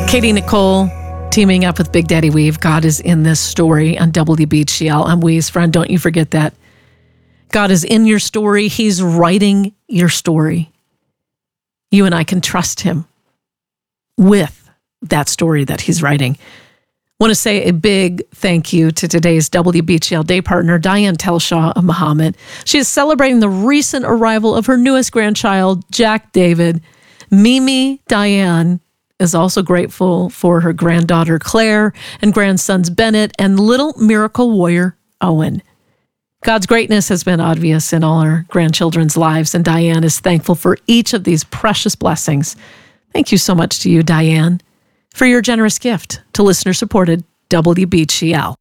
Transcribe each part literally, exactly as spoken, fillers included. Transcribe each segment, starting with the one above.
Katie Nicole teaming up with Big Daddy Weave. God is in this story on W B G L. I'm Wee's friend. Don't you forget that. God is in your story. He's writing your story. You and I can trust him with that story that he's writing. Want to say a big thank you to today's W B G L day partner, Diane Telshaw of Muhammad. She is celebrating the recent arrival of her newest grandchild, Jack David. Mimi Diane is also grateful for her granddaughter, Claire, and grandsons, Bennett, and little miracle warrior, Owen. God's greatness has been obvious in all our grandchildren's lives, and Diane is thankful for each of these precious blessings. Thank you so much to you, Diane, for your generous gift to listener-supported W B G L.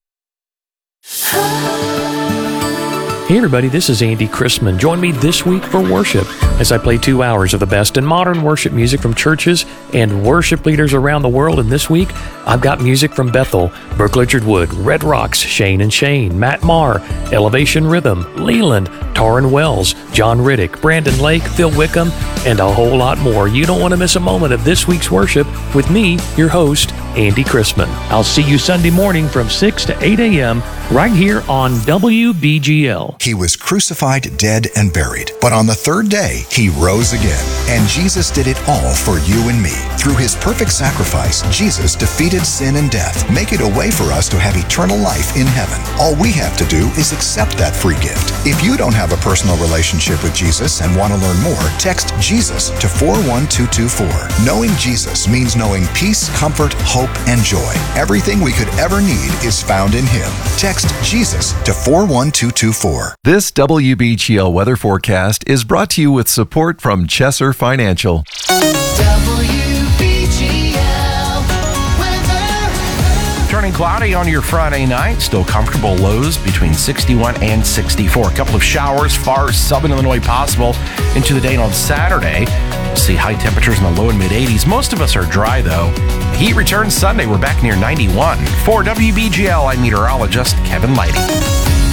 Hey everybody, this is Andy Chrisman. Join me this week for worship as I play two hours of the best in modern worship music from churches and worship leaders around the world. And this week, I've got music from Bethel, Brooke Lichard Wood, Red Rocks, Shane and Shane, Matt Maher, Elevation Rhythm, Leland, Taryn Wells, John Riddick, Brandon Lake, Phil Wickham, and a whole lot more. You don't want to miss a moment of this week's worship with me, your host, Andy Chrisman. I'll see you Sunday morning from six to eight a.m. right here on W B G L. He was crucified, dead, and buried. But on the third day, he rose again. And Jesus did it all for you and me. Through his perfect sacrifice, Jesus defeated sin and death, making a way for us to have eternal life in heaven. All we have to do is accept that free gift. If you don't have a personal relationship with Jesus and want to learn more, text Jesus to four one two two four. Knowing Jesus means knowing peace, comfort, hope, and joy. Everything we could ever need is found in him. Text Jesus to four one two two four. This W B G L weather forecast is brought to you with support from Chesser Financial. W B G L weather. Turning cloudy on your Friday night. Still comfortable lows between sixty-one and sixty-four. A couple of showers far southern Illinois possible into the day on Saturday. We'll see high temperatures in the low and mid eighties. Most of us are dry though. Heat returns Sunday. We're back near ninety-one. For W B G L, I'm meteorologist Kevin Lighty.